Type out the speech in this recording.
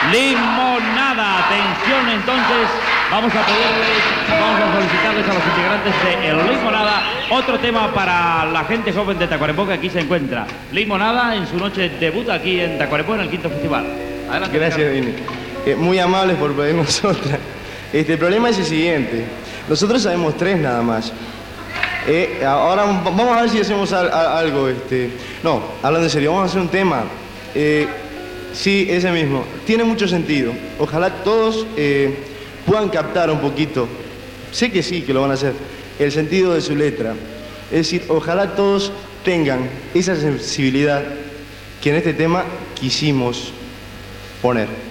Limonada. Atención entonces, vamos a solicitarles a los integrantes de El Limonada otro tema para la gente joven de Tacuarembó que aquí se encuentra. Limonada en su noche debut aquí en Tacuarembó en el 5º festival. Adelante. Gracias, Vini. Muy amables por pedirnos otra. El problema es el siguiente. Nosotros sabemos 3 nada más. Ahora vamos a ver si hacemos algo. No, hablando en serio, vamos a hacer un tema. Sí, ese mismo. Tiene mucho sentido. Ojalá todos puedan captar un poquito. Sé que sí, que lo van a hacer. El sentido de su letra. Es decir, ojalá todos tengan esa sensibilidad que en este tema quisimos poner.